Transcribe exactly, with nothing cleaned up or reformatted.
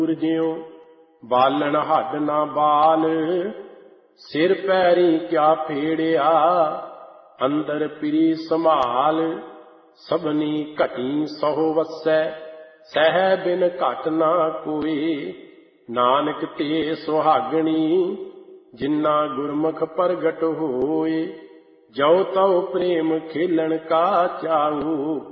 ਜਿਉ ਬਾਲਣ ਹੱਡ ਨਾ ਬਾਲ, ਸਿਰ ਪੈਰੀ ਕਿਆ ਫੇੜਿਆ, ਅੰਦਰ ਪਿਰੀ ਸੰਭਾਲ। ਸਭਨੀ ਘਟੀ ਸਹੁ ਵਸੈ, ਸਹਿ ਬਿਨ ਘਟ ਨਾ ਕੋਇ, ਨਾਨਕ ਤੇ ਸੁਹਾਗਣੀ, ਜਿਨਾ ਗੁਰਮੁਖ ਪ੍ਰਗਟ ਹੋਏ। ਜਉ ਤਉ ਪ੍ਰੇਮ ਖੇਲਣ ਕਾ ਚਾਉ,